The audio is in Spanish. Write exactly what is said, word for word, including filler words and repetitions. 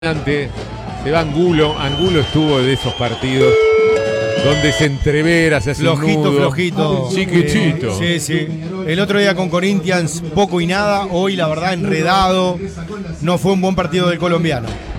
Se va Angulo. Angulo estuvo de esos partidos donde se entrevera, se hace flojito, un nudo. flojito. Chiquitito. Eh, sí, sí. El otro día con Corinthians poco y nada. Hoy, la verdad, enredado. No fue un buen partido del colombiano.